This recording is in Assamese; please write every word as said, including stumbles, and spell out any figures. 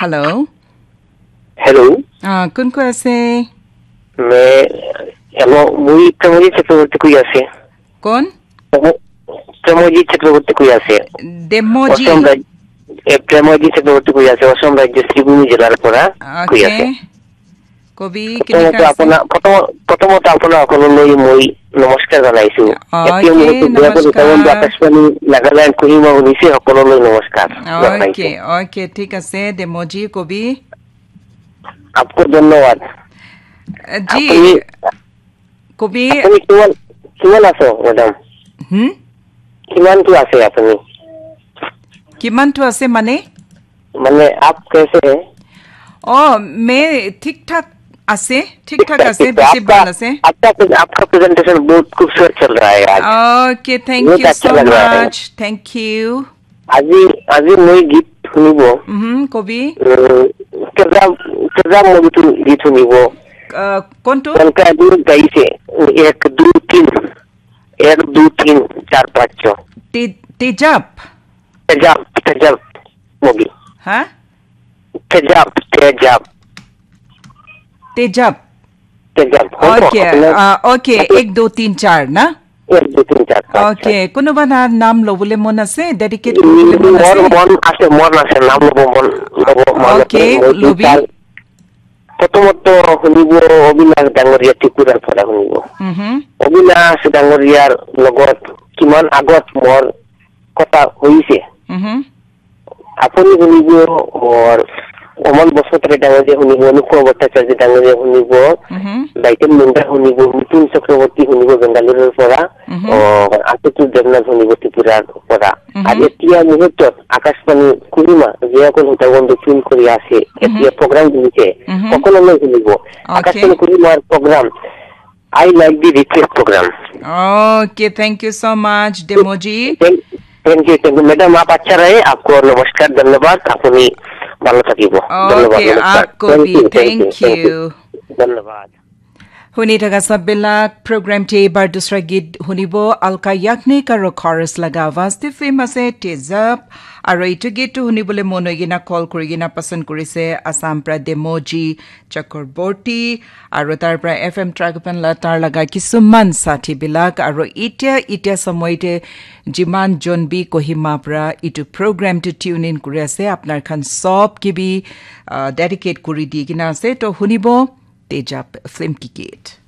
हेलो हेलो हाँ कौन को ऐसे मैं एमो मुई प्रमोदी चक्रवर्ती कोई ऐसे कौन प्रमोदी चक्रवर्ती कोई ऐसे डेमोजी असम राज्य प्रमोदी चक्रवर्ती कोई ऐसे असम राज्य श्रीभूमि जिलार परा कोई ऐसे কবি প্রথমত আপনা প্রথম প্রথমত আপনা সকললৈ মই নমস্কাৰ জনাইছো এতিয়া মই বিয়াপতি তমন আকাশবাণী নাগালেণ্ড কহিমা শুনিছে সকললৈ নমস্কাৰ ওকে ওকে ঠিক আছে ডেমোজি কবি आपको धन्यवाद जी কবি আপুনি কিমান কিমান আছে ম্যাডাম হুম কিমানটো আছে আপুনি কিমানটো আছে মানে মানে आप कैसे हैं ओ मैं ठीक ठाक आसे ठीक ठाक आसे बेसी बाल आसे आपका आपका प्रेजेंटेशन बहुत खूबसूरत चल रहा है आज okay thank you so much thank you আজি আজি মই গীত শুনিব হুম কবি কেজা কেজা মুভিটো গীত শুনিব কোনটো কোনটা দিন গাইছে এক দুই তিন এক দুই তিন চার পাঁচ ছয় তেজাব তেজাব তেজাব মুভি হ্যাঁ तेजाब तेजाब तेजाब तेजाब ओके ओके एक दो तीन चार ना एक दो तीन चार ओके कोनोबा ना नाम लबले मन আছে ডেডিকেট লবলে মন আছে মন আছে মন আছে নাম লব মন লব মন ওকে লবি প্রথমত শুনিব অবিনাশ ডাঙৰীয়া ত্ৰিপুৰাৰ পৰা শুনিব অবিনাশ ডাঙৰীয়াৰ লগত কিমান আগত মোৰ কথা হৈছে আপুনি শুনিব और অমল বসুমতাৰী ডাঙৰীয়া শুনিব অনুপম ভট্টাচাৰ্য ডাঙৰীয়া শুনিব লাইটেন মুণ্ডা শুনিব মিথুন চক্ৰৱৰ্তী শুনিব বেংগালুৰুৰ পৰা আশুতোষ দেৱনাথ শুনিব ত্ৰিপুৰাৰ পৰা আৰু এতিয়া মুহূৰ্তত আকাশবাণী কুৰিমা যিসকল হোতাবন্ধু ফোন কৰি আছে এতিয়া প্ৰগ্ৰাম দিছে সকলোলৈ শুনিব Akashvani কুৰিমাৰ programme I like the request programme okay thank you so much डेमोजी thank you thank you madam आप अच्छा रहे आपको नमस्कार धन्यवाद अपनी ভালো থাকিব धन्यवाद आपको भी थैंक यू धन्यवाद শুনি থকা সববিলাক প্ৰগ্ৰামটি এবাৰ দুসৰা গীত শুনিব আলকা ইয়াকনিক আৰু খৰচ লগা আৱাজটি ফেমাছ তেজাব আৰু এইটো গীতটো শুনিবলৈ মন হৈগিনা কল কৰি কিনা পচন্দ কৰিছে আসাম পৰা ডেমোজি চক্ৰৱৰ্তী আৰু তাৰ পৰা এফ এম ট্ৰাগপেন তাৰ লগা কিছুমান সাথীবিলাক আৰু এতিয়া এতিয়া সময়তে যিমান জনবি কহিমা পৰা এইটো প্ৰগ্ৰামটো টিউন ইন কৰি আছে আপোনাৰ খান সব কিবি ডেডিকেট কৰি দি কিনা আছে তো শুনিব तेजाब फिल्म की गेट